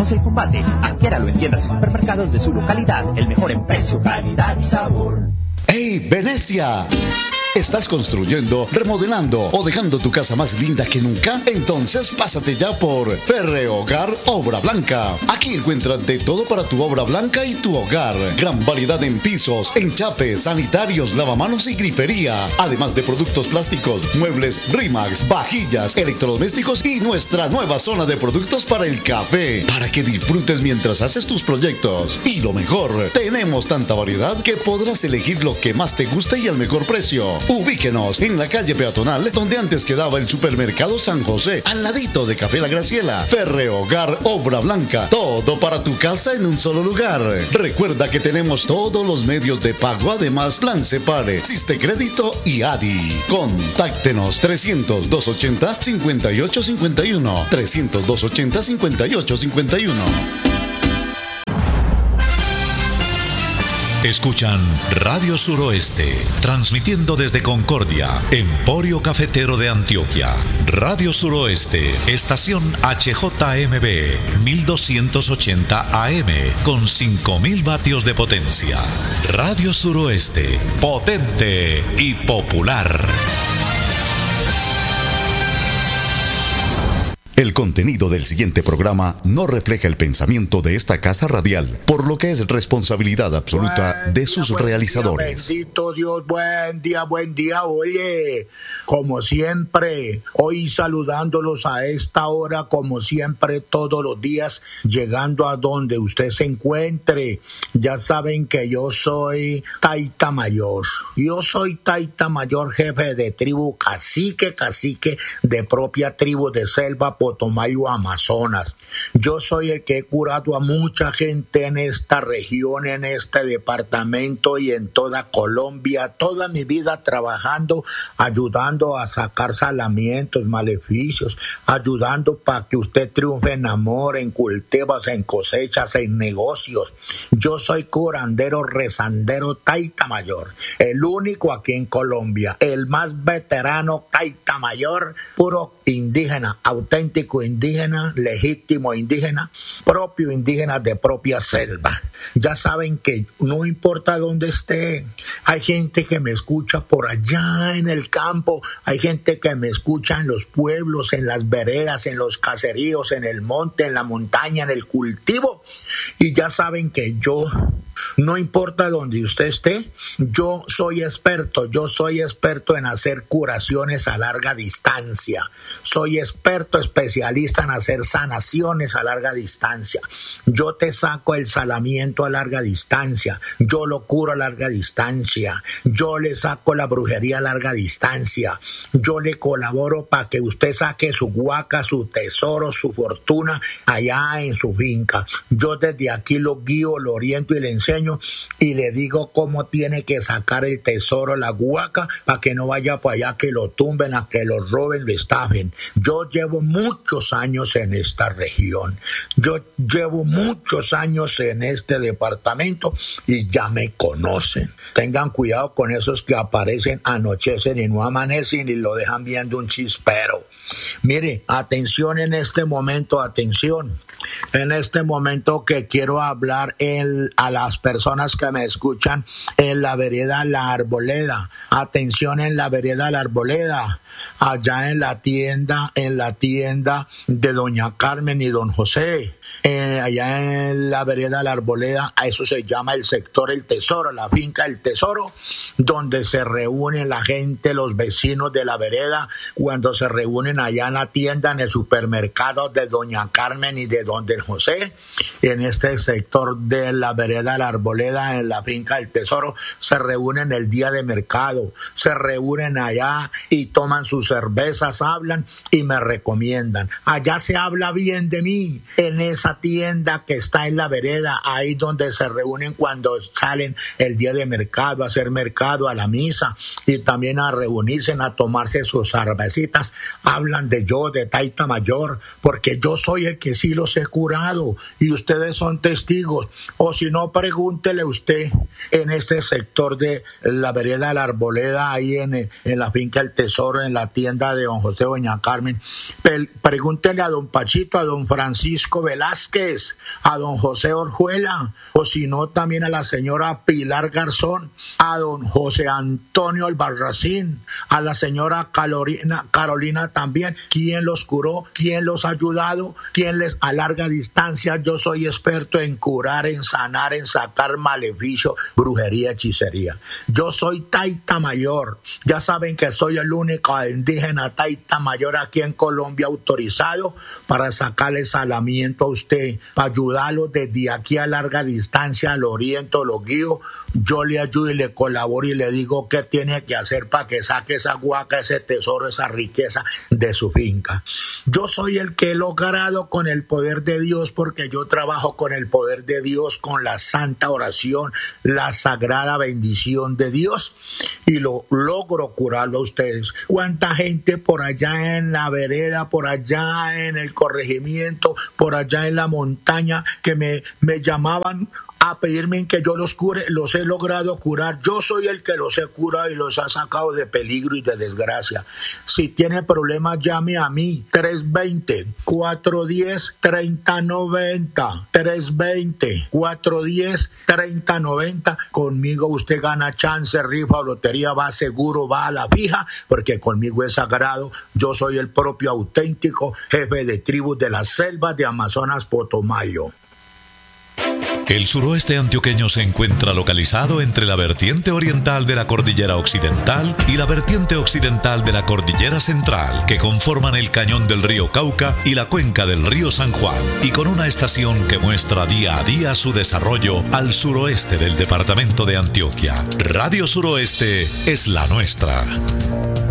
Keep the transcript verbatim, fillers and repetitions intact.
Conoce y combate. Adquiéralo en tiendas y supermercados de su localidad. El mejor en precio, calidad y sabor. ¡Hey, Venecia! ¿Estás construyendo, remodelando o dejando tu casa más linda que nunca? Entonces pásate ya por Ferrehogar Obra Blanca. Aquí encuentras de todo para tu obra blanca y tu hogar. Gran variedad en pisos, enchapes, sanitarios, lavamanos y grifería. Además de productos plásticos, muebles, Rimax, vajillas, electrodomésticos y nuestra nueva zona de productos para el café. Para que disfrutes mientras haces tus proyectos. Y lo mejor, tenemos tanta variedad que podrás elegir lo que más te guste y al mejor precio. Ubíquenos en la calle peatonal donde antes quedaba el supermercado San José, al ladito de Café La Graciela. Ferrehogar Obra Blanca, todo para tu casa en un solo lugar. Recuerda que tenemos todos los medios de pago, además Plan Separe, Siste Crédito y A D I. Contáctenos trescientos, doscientos ochenta, cincuenta y ocho cincuenta y uno, trescientos, doscientos ochenta, cincuenta y ocho cincuenta y uno. Escuchan Radio Suroeste, transmitiendo desde Concordia, Emporio Cafetero de Antioquia. Radio Suroeste, estación H J M B, mil doscientos ochenta A M, con cinco mil vatios de potencia. Radio Suroeste, potente y popular. El contenido del siguiente programa no refleja el pensamiento de esta casa radial, por lo que es responsabilidad absoluta buen de día, sus buen realizadores. Día, bendito Dios, buen día, buen día. Oye, como siempre, hoy saludándolos a esta hora, como siempre, todos los días, llegando a donde usted se encuentre. Ya saben que yo soy Taita Mayor. Yo soy Taita Mayor, jefe de tribu, cacique, cacique de propia tribu de selva Potomayo, Amazonas. Yo soy el que he curado a mucha gente en esta región, en este departamento y en toda Colombia, toda mi vida trabajando, ayudando a sacar salamientos, maleficios, ayudando para que usted triunfe en amor, en cultivos, en cosechas, en negocios. Yo soy curandero, rezandero, Taita Mayor, el único aquí en Colombia, el más veterano Taita Mayor, puro indígena, auténtico indígena, legítimo indígena, propio indígena de propia selva. Ya saben que no importa dónde esté, hay gente que me escucha por allá en el campo, hay gente que me escucha en los pueblos, en las veredas, en los caseríos, en el monte, en la montaña, en el cultivo, y ya saben que yo, no importa donde usted esté, yo soy experto, yo soy experto en hacer curaciones a larga distancia, soy experto, especialista en hacer sanaciones a larga distancia. Yo te saco el salamiento a larga distancia, yo lo curo a larga distancia, yo le saco la brujería a larga distancia, yo le colaboro para que usted saque su huaca, su tesoro, su fortuna allá en su finca. Yo desde aquí lo guío, lo oriento y le enseño y le digo cómo tiene que sacar el tesoro, la huaca, para que no vaya para allá que lo tumben, a que lo roben, lo estafen. Yo llevo muchos años en esta región, yo llevo muchos años en este departamento y ya me conocen. Tengan cuidado con esos que aparecen, anochecen y no amanecen y lo dejan viendo un chispero. Mire, atención en este momento, atención. En este momento que quiero hablar el, a las personas que me escuchan en la vereda La Arboleda. Atención en la vereda La Arboleda. Allá en la tienda, en la tienda de doña Carmen y don José. Eh, allá en la vereda La Arboleda, a eso se llama el sector El Tesoro, la finca El Tesoro, donde se reúnen la gente, los vecinos de la vereda, cuando se reúnen allá en la tienda, en el supermercado de doña Carmen y de don José, en este sector de la vereda La Arboleda, en la finca El Tesoro, se reúnen el día de mercado, se reúnen allá y toman sus cervezas, hablan y me recomiendan. Allá se habla bien de mí, en esa tienda que está en la vereda, ahí donde se reúnen cuando salen el día de mercado, a hacer mercado, a la misa y también a reunirse, a tomarse sus cervecitas. Hablan de yo, de Taita Mayor, porque yo soy el que sí los he curado y ustedes son testigos. O si no, pregúntele usted en este sector de la vereda La Arboleda, ahí en, en la finca El Tesoro, en la tienda de don José, doña Carmen. Pregúntele a don Pachito, a don Francisco Velázquez, Vázquez, a don José Orjuela, o si no también a la señora Pilar Garzón, a don José Antonio Albarracín, a la señora Carolina, Carolina también. ¿Quién los curó? ¿Quién los ha ayudado? ¿Quién les a larga distancia? Yo soy experto en curar, en sanar, en sacar maleficio, brujería, hechicería. Yo soy Taita Mayor. Ya saben que soy el único indígena Taita Mayor aquí en Colombia autorizado para sacarle salamiento a usted, para ayudarlo desde aquí a larga distancia, lo oriento, lo guío. Yo le ayudo y le colaboro y le digo qué tiene que hacer para que saque esa guaca, ese tesoro, esa riqueza de su finca. Yo soy el que he logrado con el poder de Dios, porque yo trabajo con el poder de Dios, con la santa oración, la sagrada bendición de Dios, y lo logro curarlo a ustedes. ¿Cuánta gente por allá en la vereda, por allá en el corregimiento, por allá en la montaña que me, me llamaban a pedirme que yo los cure? Los he logrado curar. Yo soy el que los he curado y los ha sacado de peligro y de desgracia. Si tiene problemas, llame a mí. tres veinte, cuatrocientos diez, treinta noventa. tres veinte, cuatrocientos diez, treinta noventa. Conmigo usted gana chance, rifa o lotería, va seguro, va a la fija, porque conmigo es sagrado. Yo soy el propio auténtico jefe de tribus de las selvas de Amazonas, Potomayo. El suroeste antioqueño se encuentra localizado entre la vertiente oriental de la cordillera occidental y la vertiente occidental de la cordillera central, que conforman el cañón del río Cauca y la cuenca del río San Juan, y con una estación que muestra día a día su desarrollo al suroeste del departamento de Antioquia. Radio Suroeste es la nuestra.